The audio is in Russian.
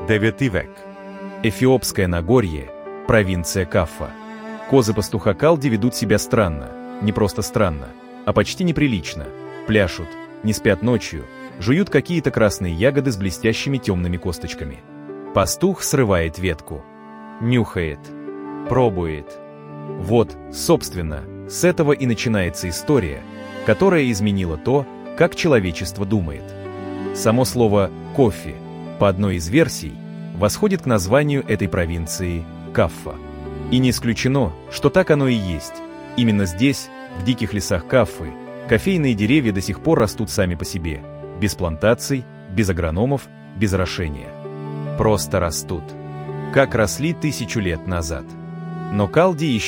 9 век. Эфиопское Нагорье, провинция Каффа. Козы пастуха Калди ведут себя странно, не просто странно, а почти неприлично. Пляшут, не спят ночью, жуют какие-то красные ягоды с блестящими темными косточками. Пастух срывает ветку, нюхает, пробует. Вот, собственно, с этого и начинается история, которая изменила то, как человечество думает. Само слово «кофе», по одной из версий, восходит к названию этой провинции Каффа. И не исключено, что так оно и есть. Именно здесь, в диких лесах Каффы, кофейные деревья до сих пор растут сами по себе, без плантаций, без агрономов, без орошения. Просто растут, как росли 1000 лет назад. Но Калди еще